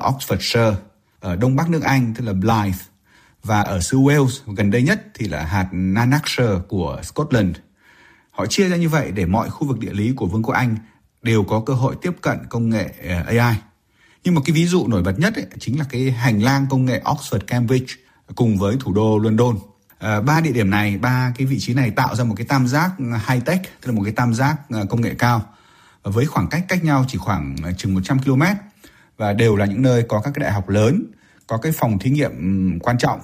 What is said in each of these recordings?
Oxfordshire, ở đông bắc nước Anh tức là Blyth, và ở xứ Wales gần đây nhất thì là hạt Lanarkshire của Scotland. Họ chia ra như vậy để mọi khu vực địa lý của Vương quốc Anh đều có cơ hội tiếp cận công nghệ AI. Nhưng một cái ví dụ nổi bật nhất chính là cái hành lang công nghệ Oxford-Cambridge cùng với thủ đô London. Ba địa điểm này, ba cái vị trí này tạo ra một cái tam giác high-tech, tức là một cái tam giác công nghệ cao, với khoảng cách nhau chỉ khoảng chừng 100 km, và đều là những nơi có các cái đại học lớn, có cái phòng thí nghiệm quan trọng,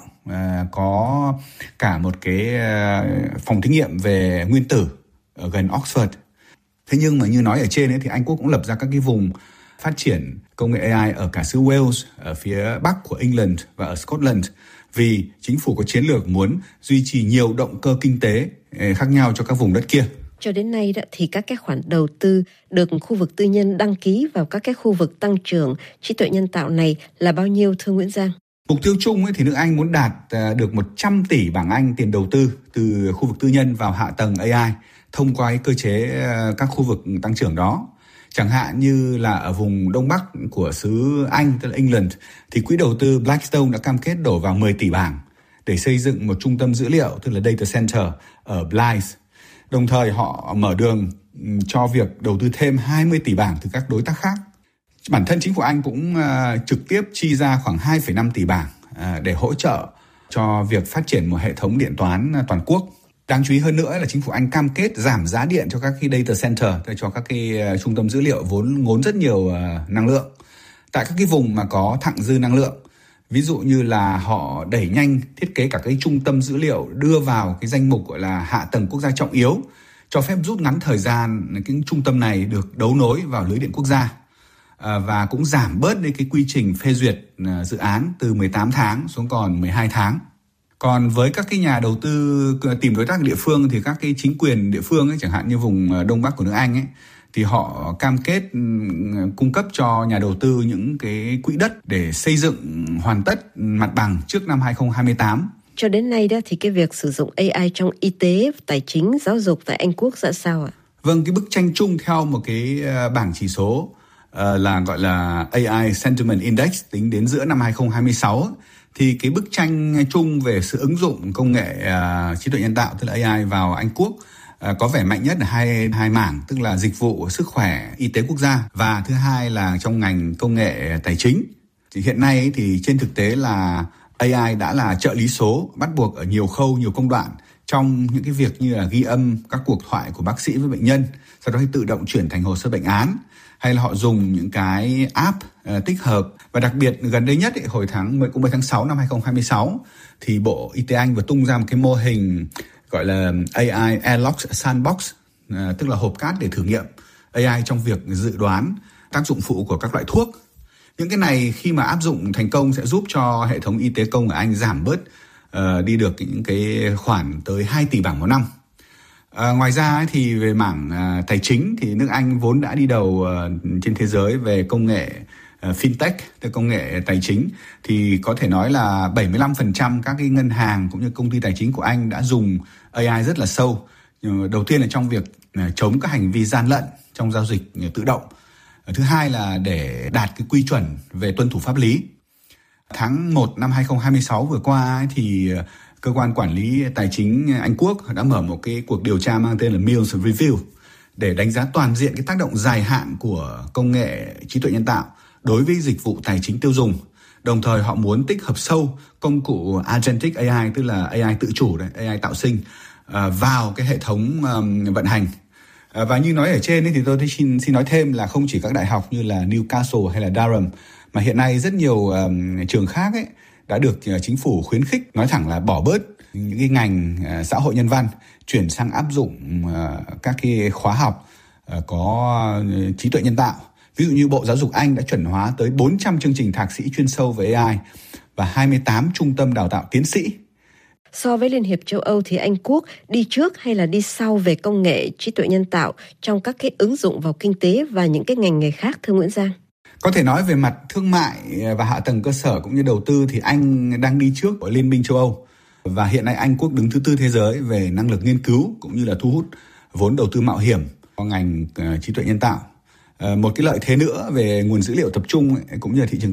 có cả một cái phòng thí nghiệm về nguyên tử ở gần Oxford. Thế nhưng mà như nói ở trên ấy, thì Anh Quốc cũng lập ra các cái vùng phát triển công nghệ AI ở cả xứ Wales, ở phía bắc của England và ở Scotland, vì chính phủ có chiến lược muốn duy trì nhiều động cơ kinh tế khác nhau cho các vùng đất kia. Cho đến nay thì các cái khoản đầu tư được khu vực tư nhân đăng ký vào các cái khu vực tăng trưởng trí tuệ nhân tạo này là bao nhiêu, thưa Nguyễn Giang? Mục tiêu chung thì nước Anh muốn đạt được 100 tỷ bảng Anh tiền đầu tư từ khu vực tư nhân vào hạ tầng AI thông qua cơ chế các khu vực tăng trưởng đó. Chẳng hạn như là ở vùng đông bắc của xứ Anh, tức là England, thì quỹ đầu tư Blackstone đã cam kết đổ vào 10 tỷ bảng để xây dựng một trung tâm dữ liệu, tức là data center ở Blyth. Đồng thời họ mở đường cho việc đầu tư thêm 20 tỷ bảng từ các đối tác khác. Bản thân chính phủ Anh cũng trực tiếp chi ra khoảng 2,5 tỷ bảng để hỗ trợ cho việc phát triển một hệ thống điện toán toàn quốc. Đáng chú ý hơn nữa là chính phủ Anh cam kết giảm giá điện cho các cái data center, cho các cái trung tâm dữ liệu vốn ngốn rất nhiều năng lượng. Tại các cái vùng mà có thặng dư năng lượng, ví dụ như là họ đẩy nhanh thiết kế cả cái trung tâm dữ liệu đưa vào cái danh mục gọi là hạ tầng quốc gia trọng yếu, cho phép rút ngắn thời gian cái trung tâm này được đấu nối vào lưới điện quốc gia, và cũng giảm bớt đi cái quy trình phê duyệt dự án từ 18 tháng xuống còn 12 tháng. Còn với các cái nhà đầu tư tìm đối tác địa phương thì các cái chính quyền địa phương ấy, chẳng hạn như vùng đông bắc của nước Anh ấy, thì họ cam kết cung cấp cho nhà đầu tư những cái quỹ đất để xây dựng hoàn tất mặt bằng trước năm 2028. Cho đến nay thì cái việc sử dụng AI trong y tế, tài chính, giáo dục tại Anh Quốc ra sao ạ? Vâng, cái bức tranh chung theo một cái bảng chỉ số là gọi là AI Sentiment Index tính đến giữa năm 2026, thì cái bức tranh chung về sự ứng dụng công nghệ trí tuệ nhân tạo, tức là AI vào Anh Quốc, có vẻ mạnh nhất là hai mảng, tức là dịch vụ sức khỏe y tế quốc gia, và thứ hai là trong ngành công nghệ tài chính. Thì hiện nay thì trên thực tế là AI đã là trợ lý số bắt buộc ở nhiều khâu, nhiều công đoạn, trong những cái việc như là ghi âm các cuộc thoại của bác sĩ với bệnh nhân, sau đó thì tự động chuyển thành hồ sơ bệnh án, hay là họ dùng những cái app tích hợp. Và đặc biệt gần đây nhất hồi tháng 10 tháng 6 năm 2026 thì Bộ Y tế Anh vừa tung ra một cái mô hình gọi là AI Airlock Sandbox, tức là hộp cát để thử nghiệm AI trong việc dự đoán tác dụng phụ của các loại thuốc. Những cái này khi mà áp dụng thành công sẽ giúp cho hệ thống y tế công ở Anh giảm bớt đi được những cái khoản tới 2 tỷ bảng một năm. Ngoài ra thì về mảng tài chính thì nước Anh vốn đã đi đầu trên thế giới về công nghệ fintech, tức công nghệ tài chính, thì có thể nói là 75% các cái ngân hàng cũng như công ty tài chính của Anh đã dùng AI rất là sâu. Đầu tiên là trong việc chống các hành vi gian lận trong giao dịch tự động. Thứ hai là để đạt cái quy chuẩn về tuân thủ pháp lý. Tháng 1 năm 2026 vừa qua thì cơ quan quản lý tài chính Anh Quốc đã mở một cái cuộc điều tra mang tên là Mills Review để đánh giá toàn diện cái tác động dài hạn của công nghệ trí tuệ nhân tạo đối với dịch vụ tài chính tiêu dùng. Đồng thời họ muốn tích hợp sâu công cụ Agentic AI, tức là AI tự chủ, AI tạo sinh, vào cái hệ thống vận hành. Và như nói ở trên thì tôi xin nói thêm là không chỉ các đại học như là Newcastle hay là Durham, mà hiện nay rất nhiều trường khác đã được chính phủ khuyến khích, nói thẳng là bỏ bớt những cái ngành xã hội nhân văn, chuyển sang áp dụng các cái khóa học có trí tuệ nhân tạo. Ví dụ như Bộ Giáo dục Anh đã chuẩn hóa tới 400 chương trình thạc sĩ chuyên sâu về AI và 28 trung tâm đào tạo tiến sĩ. So với Liên hiệp châu Âu thì Anh Quốc đi trước hay là đi sau về công nghệ trí tuệ nhân tạo trong các cái ứng dụng vào kinh tế và những cái ngành nghề khác, thưa Nguyễn Giang? Có thể nói về mặt thương mại và hạ tầng cơ sở cũng như đầu tư thì Anh đang đi trước của Liên minh châu Âu. Và hiện nay Anh Quốc đứng thứ 4 thế giới về năng lực nghiên cứu cũng như là thu hút vốn đầu tư mạo hiểm vào ngành trí tuệ nhân tạo. Một cái lợi thế nữa về nguồn dữ liệu tập trung cũng như là thị trường